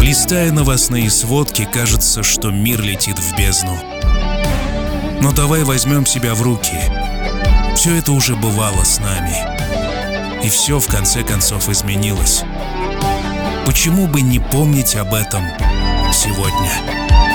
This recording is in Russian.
Листая новостные сводки, кажется, что мир летит в бездну. Но давай возьмем себя в руки. Все это уже бывало с нами. И все в конце концов изменилось. Почему бы не помнить об этом сегодня?